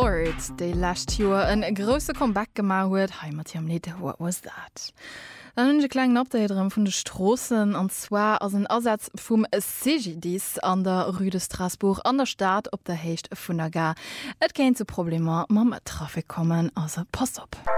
Lord, déi last Joer en grosse Comeback gemacht huet, heimat am net what was that. Dann hunn kleinen Updaterem vun de Strossen anzwer ass en Ersatz vum CGDs an der Rue de Strasbourg an der Stadt op der Hecht vun der Gar. Et kéint zu Problemer mam Trafik kommen, also pass op.